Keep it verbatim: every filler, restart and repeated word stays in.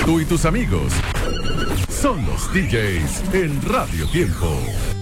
Tú y tus amigos son los D Js en Radio Tiempo.